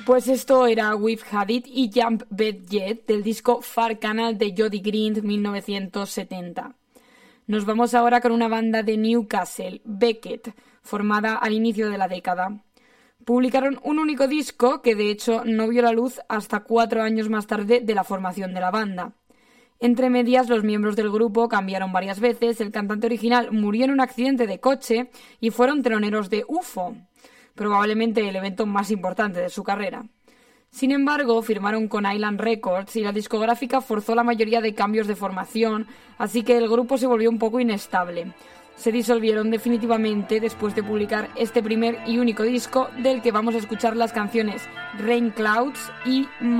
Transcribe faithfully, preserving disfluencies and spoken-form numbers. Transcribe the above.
Pues esto era We've Had It y Jump Bet Jet del disco Far Canal de Jody Green mil novecientos setenta. Nos vamos ahora con una banda de Newcastle, Beckett, formada al inicio de la década. Publicaron un único disco que de hecho no vio la luz hasta cuatro años más tarde de la formación de la banda. Entre medias, los miembros del grupo cambiaron varias veces, el cantante original murió en un accidente de coche y fueron teloneros de U F O, probablemente el evento más importante de su carrera. Sin embargo, firmaron con Island Records y la discográfica forzó la mayoría de cambios de formación, así que el grupo se volvió un poco inestable. Se disolvieron definitivamente después de publicar este primer y único disco del que vamos a escuchar las canciones Rain Clouds y